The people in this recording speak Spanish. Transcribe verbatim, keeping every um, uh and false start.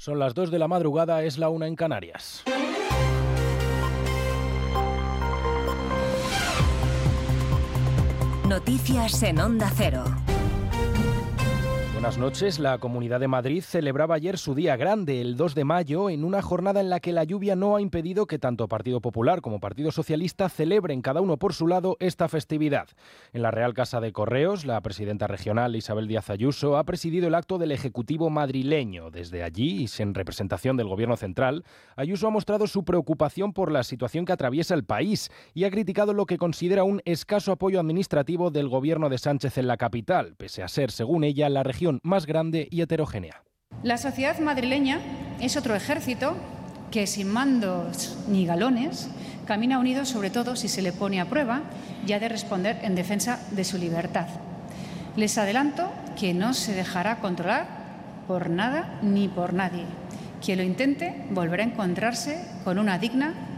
Son las dos de la madrugada, es la una en Canarias. Noticias en Onda Cero. Buenas noches. La Comunidad de Madrid celebraba ayer su día grande, el dos de mayo, en una jornada en la que la lluvia no ha impedido que tanto Partido Popular como Partido Socialista celebren cada uno por su lado esta festividad. En la Real Casa de Correos, la presidenta regional Isabel Díaz Ayuso ha presidido el acto del Ejecutivo madrileño. Desde allí, y en representación del Gobierno central, Ayuso ha mostrado su preocupación por la situación que atraviesa el país y ha criticado lo que considera un escaso apoyo administrativo del Gobierno de Sánchez en la capital, pese a ser, según ella, la región más grande y heterogénea. La sociedad madrileña es otro ejército que, sin mandos ni galones, camina unido sobre todo si se le pone a prueba y ha de responder en defensa de su libertad. Les adelanto que no se dejará controlar por nada ni por nadie. Quien lo intente volverá a encontrarse con una digna